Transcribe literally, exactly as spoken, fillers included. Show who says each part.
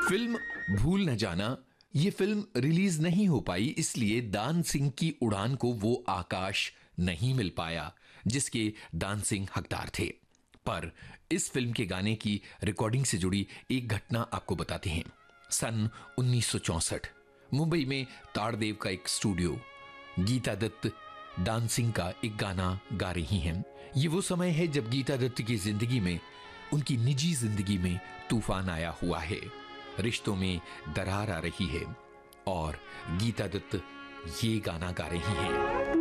Speaker 1: Film भूल न जाना, ये फिल्म रिलीज नहीं हो पाई, इसलिए दान सिंह की उड़ान को वो आकाश नहीं मिल पाया जिसके दान सिंह हकदार थे। पर इस फिल्म के गाने की रिकॉर्डिंग से जुड़ी एक घटना आपको बताते हैं। सन उन्नीस सौ चौसठ मुंबई में ताड़देव का एक स्टूडियो, गीता दत्त दान सिंह का एक गाना गा रही हैं। ये वो समय है जब गीता दत्त की जिंदगी में, उनकी निजी जिंदगी में तूफान आया हुआ है, रिश्तों में दरार आ रही है और गीता दत्त ये गाना गा रही हैं।